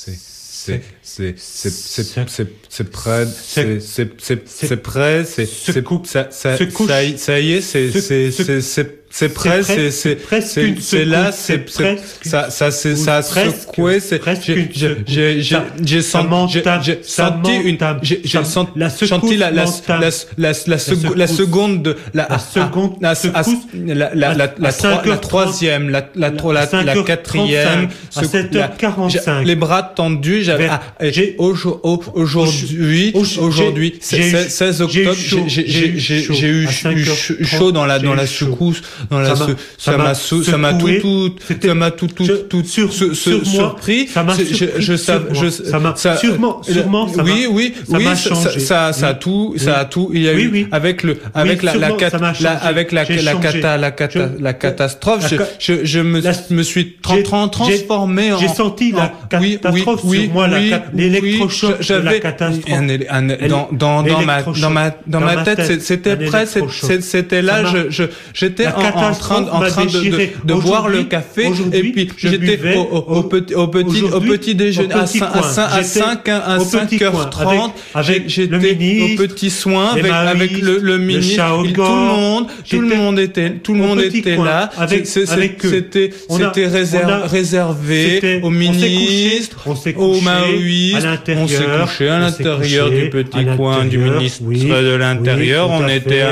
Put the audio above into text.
c'est prêt, c'est prêt, ça y est, c'est prêt, c'est là, ça secoué, j'ai senti la seconde de la troisième, la quatrième, à 7h45. Les bras tendus, aujourd'hui, 16 octobre, j'ai eu chaud dans la secousse, ça m'a tout surpris. Oui, ça a tout, il y a eu, avec la catastrophe, je me suis transformé en... J'ai senti la catastrophe sur moi, l'électrochoc de la catastrophe. Dans ma tête, c'était prêt, c'était là, j'étais en train de boire le café, et puis j'étais au petit déjeuner à 5h30, j'étais au petit soin avec le ministre, tout le monde était là, c'était réservé au ministre, au maoïste, on s'est couché à l'intérieur du petit coin du ministre de l'Intérieur, on était